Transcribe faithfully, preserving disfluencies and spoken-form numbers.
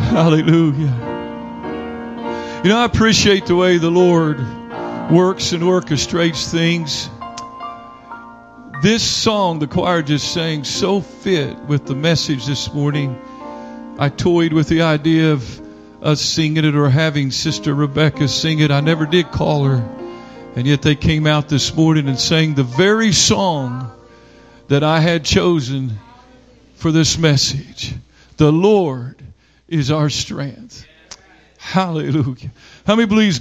Hallelujah. You know, I appreciate the way the Lord works and orchestrates things. This song the choir just sang so fit with the message this morning. I toyed with the idea of us singing it or having Sister Rebecca sing it. I never did call her. And yet they came out this morning and sang the very song that I had chosen for this message. The Lord is our strength. Hallelujah. How many believes